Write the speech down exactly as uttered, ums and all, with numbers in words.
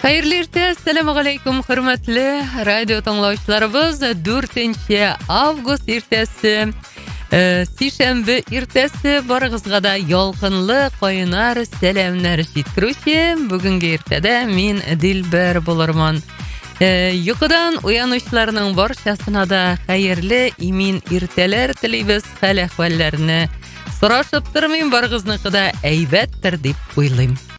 Hayırlı erте, assalamu alaikum, hürmetli radyo tanlawchilarыбыз. dördенче август ertesi, e, seshanba ertesi barıгызга da yolqinli qoynar selamlar yetkiruvchi. Bugungi ertada men Dilber bolarman. E, Yuqadan uyanışlarning barchasına da hayırlı imin erteler tileymiz. Hal ahvallarni so'rashib turmayman, barıгызnikida aybatdir deb o'ylayman.